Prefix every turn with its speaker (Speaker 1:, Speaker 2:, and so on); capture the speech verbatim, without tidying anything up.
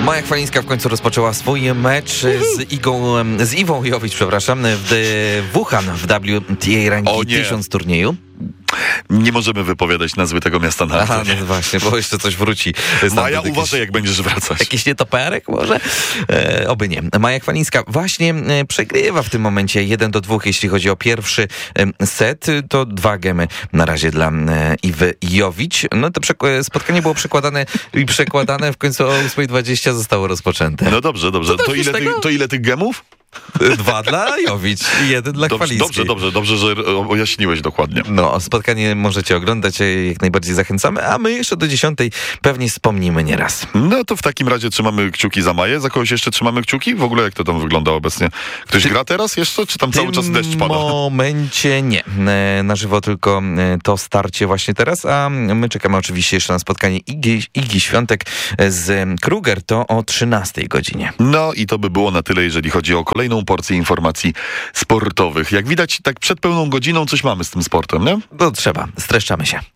Speaker 1: Maja Chwalińska w końcu rozpoczęła swój mecz z, Igą, z Iwą Jowicz, przepraszam, w Wuhan w W T A Ranking tysiąc turnieju.
Speaker 2: Nie możemy wypowiadać nazwy tego miasta na
Speaker 1: Aha, no właśnie, bo jeszcze coś wróci.
Speaker 2: Maja, jakieś, uważaj, jak będziesz wracać.
Speaker 1: Jakiś nietoperek może? E, oby nie. Maja Chwalińska właśnie e, przegrywa w tym momencie jeden do dwóch, jeśli chodzi o pierwszy e, set. To dwa gemy na razie dla e, Iwy Jowicz. No to przek- spotkanie było przekładane i przekładane, w końcu o ósma dwadzieścia zostało rozpoczęte.
Speaker 2: No dobrze, dobrze. To ile, ty, to ile tych gemów?
Speaker 1: Dwa dla Jowicz i jeden dla
Speaker 2: dobrze,
Speaker 1: Chwalińskiej.
Speaker 2: Dobrze, dobrze, dobrze, że ojaśniłeś dokładnie.
Speaker 1: No, spotkanie możecie oglądać, jak najbardziej zachęcamy, a my jeszcze do dziesiątej pewnie wspomnimy nieraz.
Speaker 2: No to w takim razie trzymamy kciuki za Maję. Za kogoś jeszcze trzymamy kciuki? W ogóle jak to tam wygląda obecnie? Ktoś Ty, gra teraz jeszcze, czy tam cały czas deszcz pada?
Speaker 1: W momencie nie. Na żywo tylko to starcie właśnie teraz, a my czekamy oczywiście jeszcze na spotkanie Igi, Igi Świątek z Kruger, to o trzynastej godzinie.
Speaker 2: No i to by było na tyle, jeżeli chodzi o kolejną porcję informacji sportowych. Jak widać, tak przed pełną godziną coś mamy z tym sportem, nie?
Speaker 1: To trzeba. Streszczamy się.